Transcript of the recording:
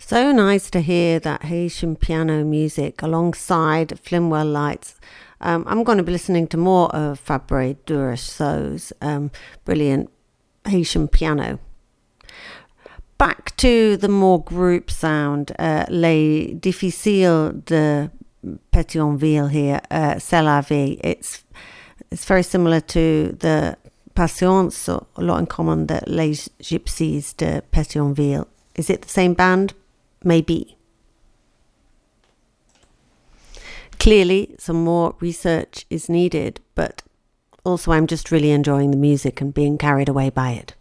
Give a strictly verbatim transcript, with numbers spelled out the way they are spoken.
So nice to hear that Haitian piano music alongside Flimwell Lights. Um, I'm going to be listening to more of Fabre Durasso's um, brilliant Haitian piano. Back to the more group sound, uh, Les Difficiles de Pétionville here, uh, C'est la vie. It's, it's very similar to the Patience, so a lot in common, the Les Gypsies de Pétionville. Is it the same band? Maybe. Clearly, some more research is needed, but also I'm just really enjoying the music and being carried away by it.